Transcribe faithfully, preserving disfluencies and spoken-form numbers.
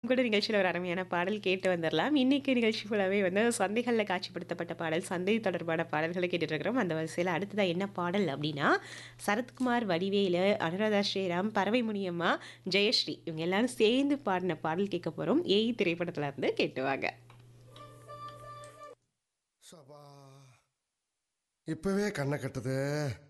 கூட நிகழ்ச்சியில ஒரு அருமையான பாடல் கேட்டு வந்துரலாம். இன்னைக்கு நிகழ்ச்சி ஃபுல்லாவே வந்து சந்தைகள்ல காட்சிப்படுத்தப்பட்ட பாடல், சந்தை தொடர்பான பாடல்கள கேட்டுட்டு இருக்கிறோம். அந்த வரிசையில அடுத்ததா என்ன பாடல் அப்டின்னா, சரத்குமார், வடிவேலு, அனுராதா ஸ்ரீராம், பரவை முனியம்மா, ஜெயஸ்ரீ இவங்க எல்லாரும் சேர்ந்து பாடின பாடல் கேட்க போறோம். ஏய் திரைப்படத்துல இருந்து கேட்டு வாங்க. சபா இப்பவே கண்ணை கட்டுது.